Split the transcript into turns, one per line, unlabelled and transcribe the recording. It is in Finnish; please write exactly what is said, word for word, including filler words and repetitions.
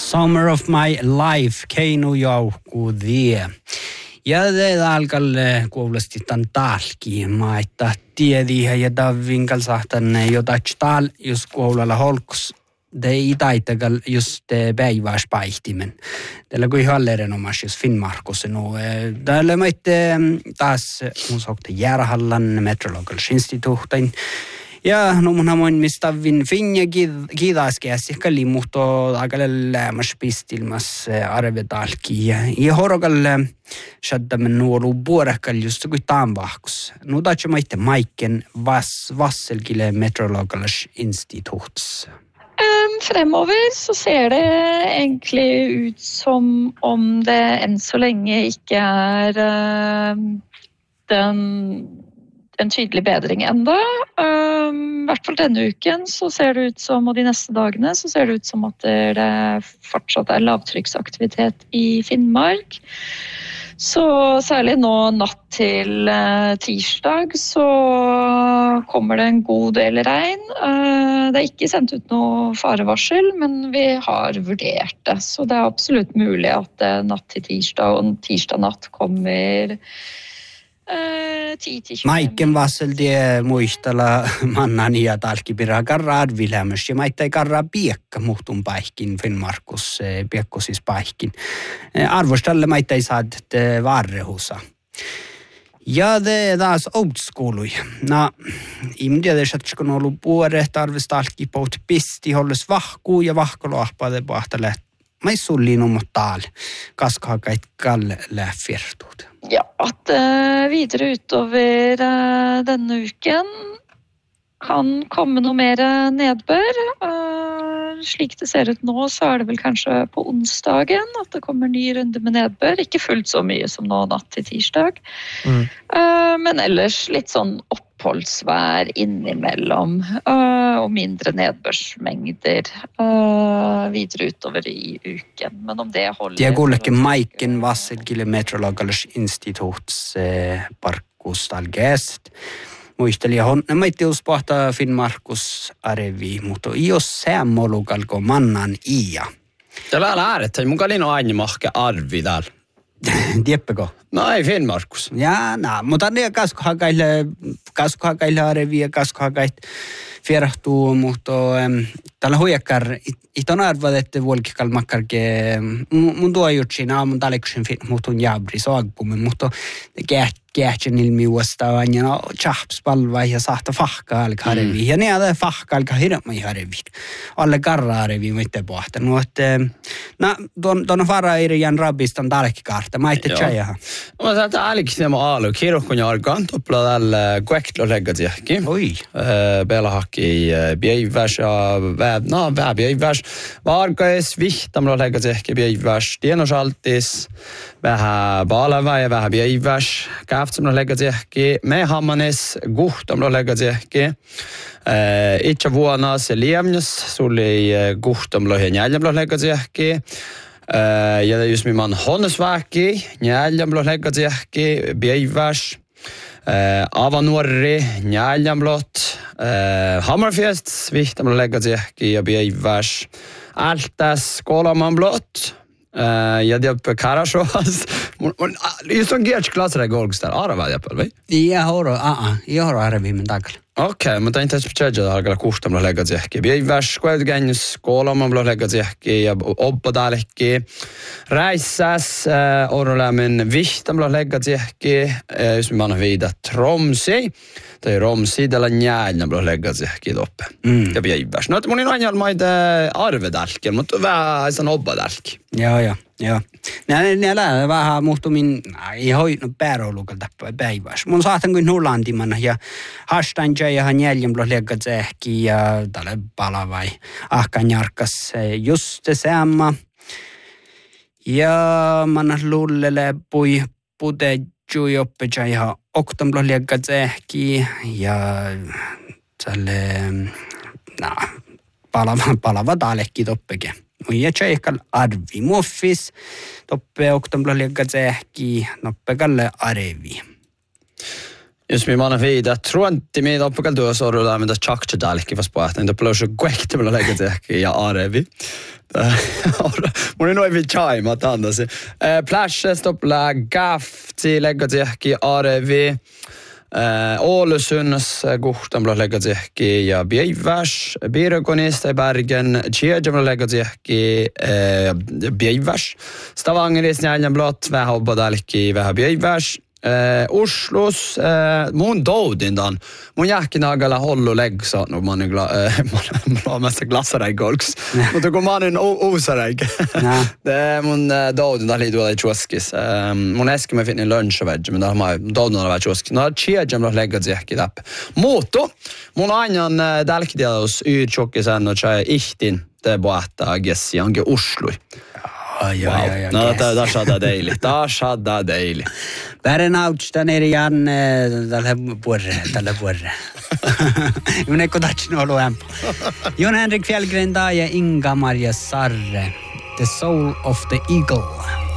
Summer of my life, keinu jauhku vie. Ja det alkalle kuulosti tämän talki, mä että tiedihän ja tavinkal sahtanne jotain tal, jos kuulella holkus. Det ei taitagal just päiväs paihtimen. Tällä kuin ihan erinomaisesti jos Finnmarkus no. Täällä mä itte taas mun sokte Järhallan Meteorological Instituutin. Ja no mun hamoin mistä vin finja kiidaaskeäsi kalli muhto aikalle lämmäs pistilmas arvetalki. Ja horokalle shaddamen nuolu puorekkal just kuin taanvahkus. No taatse mä itte Maiken vas Vasselkille Meteorological Instituuts.
Um, fremover så ser det egentlig ut som om det enn så lenge ikke er uh, den, en tydelig bedring enda. Um, I hvert fall denne uken så ser det ut som, og de neste dagene, så ser det ut som at det, det fortsatt er lavtrykksaktivitet i Finnmark. Så særlig nå natt til uh, tirsdag så kommer det en god del regn. Uh, det er ikke sendt ut noe farevarsel, men vi har vurdert det. Så det er absolutt mulig at det natt til tirsdag og tirsdag natt kommer uh, ti til tjue.
Maiken vassel det muistella mannani ja talkipira karra arvilämys ja maittai karra piekka muhtun paikkin Finnmarkus piekkosis paikkin. Arvostalle maittai saad varrehusa. Ja det taas outskuului. No, imdia det satskon ollut puoret arvestalki pout pisti holles vahkuu ja vahkoloahpaade pahtale. Mä sulliin om tal kaskakait kalle läffirtut.
Ja, at uh, videre utover uh, denne uken kan komme noe mer nedbør. Uh, slik det ser ut nå, så er det vel kanskje på onsdagen at det kommer ny runde med nedbør. Ikke fullt så mye som nå natt til tirsdag. Mm. Uh, men ellers litt sånn oppholdsvær innimellom uh, og mindre nedbørsmengder uh, videre utover i uken. Men om det holder...
Det går ikke Maiken Vasselkille Meteorological Instituuts eh, parkustalgest. Muistelin, että mä itse uspahtaa Finnmarkus arevi, mutta jos säämolukalko mannan iä.
Tällä on äärettä, mun kalin on aina mahke arvi täällä.
Tiedätkö?
No ei Finnmarkus.
Ja, no, mutta ne kaskuhakaille, kaskuhakaille arevi ja kaskuhakait fierahtuu, mutta um, tällä huijakkar, iton arvad, että vuolkikal makkarke, mun tuo jutsina, mun taleksen muutun jabri, soagpumen, mutta kähtsen ilmiuostaan ja no chahps palva ja sahta fahka alka arevi. Ja ne ada fahka alka hirmai arevi. Alle karra arevi mitte pohta. No, että no, tuon, tuon farairian rabistan talekkikarta. Mä itte tjajaha.
Mä saat äälikin nämä aalu. Kirjokkun ja arkaan toppla tällä kuektlo leggat jähki.
Oi.
Pelahakki bjeiväs ja väv, no väv bjeiväs. Varkais vihtamlo leggat jähki bjeiväs. Tienosaltis. Vähän palava ja vähän bjeiväs. Käftsamlo leggat jähki. Me hammanis guhtamlo leggat jähki. Itse vuonna se liemnys. Suli guhtamlo ja njäljamlo leggat jähki. Uh, ja just min man honnesväki, njäljamblot leggat jähki, bjeiväs, uh, avanuorri, njäljamblot, uh, hammarfjest, vihtamblot leggat jähki ja bjeiväs, ältäs, kolamanblot, uh, ja diap karasjoas. Just on gerts klasser i golgstar, arva diapel, vai?
Ja horo, aa, ja horo arvi min takal.
Okei, okay, mutta en tässä pitää alkaa kuustamalla leggat jähki. Bjeiväs, kuitenkin kolamanblot leggat jähki ja oppodalekki. Räissäs, äh, orrolämmen vihtamblot leggat jähki. Äh, just man har vidat Tromsi. Tai Romsi, tällä njäljamblot leggat jähki toppe. Mm. Ja bjeiväs. No, että mun on aina maita arvedalki, mutta vähän sen oppodalki.
Joo, joo. Joo. Näillä vähän muhtumin, ei hoidnut pääroulukalta päivässä. Mun saatan kuin nullantimana ja hastain ja njäljamblot leggat jähki ja tällä palavai ahkan jarkas just samma. Ja man lullele pui puteju joppeja ja oktamblot leggat jähki ja tälle na palava palava talekki toppeke. Muija tjeikkal arvi muffis, toppe oktamblot leggat jähki noppekalle arevi.
Jos minä annan viitä, truantti minä oppakaan tuossa odotaan, mitä tjakchadalki vasta pohtaa, niin tuolla on kuekti, millä leikät ehkä ja arevi. Mun ei noin vichai, mä tantasin. Plashes toppla gafti, leikät ehkä arevi. Ålesunds kohtaan bla leikät ehkä ja Bjeiväs. Birkonista i Bergen, Tjeja leikät ehkä Bjeiväs. Stavangeris näin blott, vähän obbadalki, vähän Bjeiväs. Uh, Oslos, uh, mun doudindan. Mun jähkinagalla hollu legsa, no man är glad, man har mest glassare golks. Mutta kun man är osare. Det mun doudindan lite väl chuskis. Mun äsken med finna lunch veg, men där har doudindan väl chuskis. När tjejem har läggat sig i det. Moto, mun annan dalkdialos ytchokkisen och tjej ihtin det boata gessi ange Oslo.
Ai,
wow.
ai, ai,
no, taas hadda daily. Taas hadda daily.
Värren autstan eri Janne tälle vuorre, tälle vuorre. Minä ei kotaatsin olu ämpä. Jon Henrik Fjällgren ja Inga-Maria Sarre. The Soul of the Eagle.